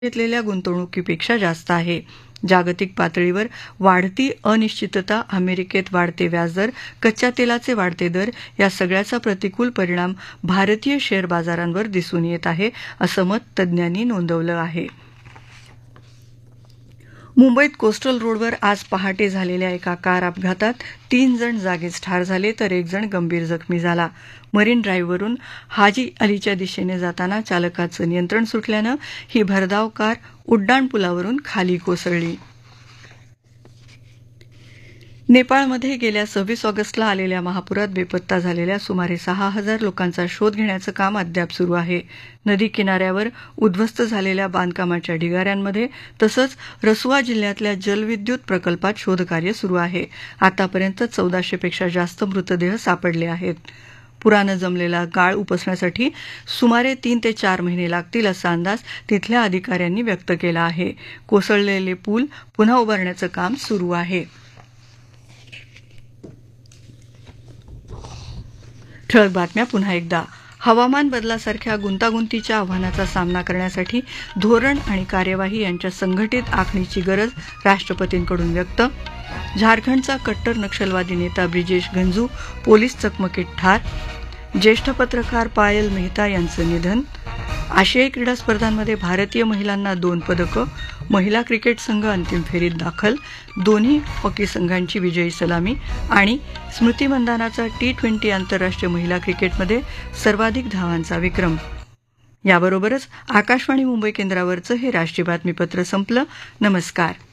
घेतलेल्या गुंतवणुकीपेक्षा जास्त आहे. जागतिक पातळीवर वाढती अनिश्चितता, अमेरिकेत वाढते व्याजदर, कच्च्या तेलाचे वाढते दर या सगळ्याचा प्रतिकूल परिणाम भारतीय शेअर बाजारांवर दिसून येत आहे, असं मत तज्ज्ञांनी नोंदवलं आहे. मुंबईत कोस्टल रोडवर आज पहाटे झालेल्या एका कार अपघातात 3 जण जागीच ठार झाले तर 1 जण गंभीर जखमी झाला. मरीन ड्राईव्हवरून हाजी अलीच्या दिशेने जाताना चालकाचं नियंत्रण सुटल्यानं ही भरधाव कार उड्डाणपुलावरून खाली कोसळली. नेपाळमध्ये गेल्या 26 ऑगस्टला आलेल्या महापुरात बेपत्ता झालेल्या सुमारे 6,000 लोकांचा शोध घेण्याचं काम अद्याप सुरू आहे. नदी किनाऱ्यावर उद्ध्वस्त झालेल्या बांधकामाच्या ढिगाऱ्यांमध्ये तसंच रसुआ जिल्ह्यातल्या जलविद्युत प्रकल्पात शोधकार्य सुरू आहे. आतापर्यंत 1400 पेक्षा जास्त मृतदेह सापडले आहेत. पुरानं जमलेला गाळ उपसण्यासाठी सुमारे 3 ते 4 महिने लागतील असा अंदाज तिथल्या अधिकाऱ्यांनी व्यक्त केला आहे. कोसळलेले पूल पुन्हा उभारण्याचं काम सुरू आहे. ठळक बातम्या पुन्हा एकदा. हवामान बदलासारख्या गुंतागुंतीच्या आव्हानाचा सामना करण्यासाठी धोरण आणि कार्यवाही यांच्या संघटित आखणीची गरज राष्ट्रपतींकडून व्यक्त. झारखंडचा कट्टर नक्षलवादी नेता ब्रिजेश गंझू पोलीस चकमकीत ठार. ज्येष्ठ पत्रकार पायल मेहता यांचं निधन. आशियाई क्रीडा स्पर्धांमध्ये भारतीय महिलांना 2 पदकं. महिला क्रिकेट संघ अंतिम फेरीत दाखल. दोन्ही हॉकी संघांची विजयी सलामी. आणि स्मृती मंदानाचा T20 आंतरराष्ट्रीय महिला क्रिकेटमध्ये सर्वाधिक धावांचा विक्रम. याबरोबरच आकाशवाणी मुंबई केंद्रावरचं हे राष्ट्रीय बातमीपत्र संपलं. नमस्कार.